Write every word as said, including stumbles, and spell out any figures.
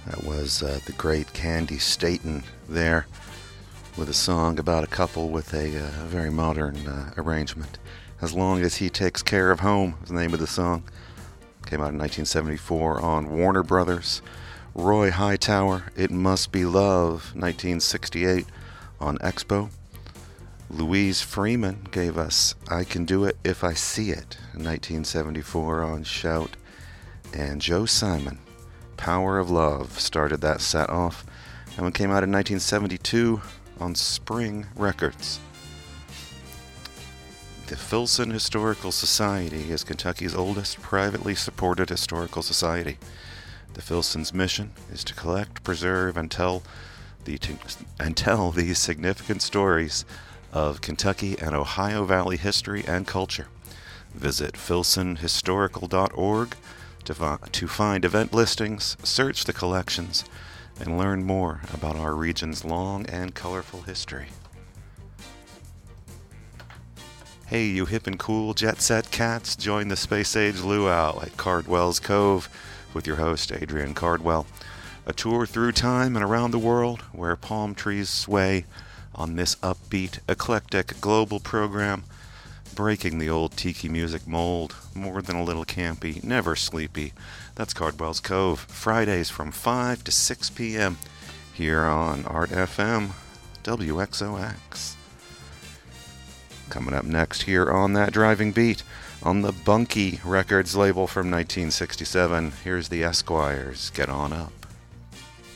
That was uh, the great Candy Staton there with a song about a couple with a uh, very modern uh, arrangement. As Long as He Takes Care of Home is the name of the song. Came out in nineteen seventy-four on Warner Brothers. Roy Hightower, It Must Be Love, nineteen sixty-eight on Expo. Louise Freeman gave us I Can Do It If I See It, nineteen seventy-four on Shout. And Joe Simon, Power of Love, started that set off. And one came out in nineteen seventy-two on Spring Records. The Filson Historical Society is Kentucky's oldest privately supported historical society. The Filson's mission is to collect, preserve, and tell the and tell these significant stories of Kentucky and Ohio Valley history and culture. Visit filson historical dot org to, fi- to find event listings, search the collections, and learn more about our region's long and colorful history. Hey, you hip and cool jet set cats, join the space age luau at Cardwell's Cove with your host, Adrian Cardwell. A tour through time and around the world where palm trees sway on this upbeat, eclectic, global program, breaking the old tiki music mold, more than a little campy, never sleepy. That's Cardwell's Cove, Fridays from five to six p.m. here on Art F M, W X O X. Coming up next here on That Driving Beat, on the Bunky Records label from nineteen sixty-seven, here's the Esquires, Get On Up.